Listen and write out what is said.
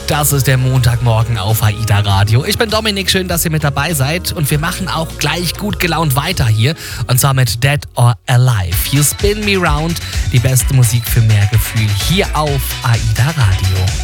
Das ist der Montagmorgen auf AIDA Radio. Ich bin Dominik, schön, dass ihr mit dabei seid. Und wir machen auch gleich gut gelaunt weiter hier. Und zwar mit Dead or Alive. You Spin Me Round. Die beste Musik für mehr Gefühl hier auf AIDA Radio.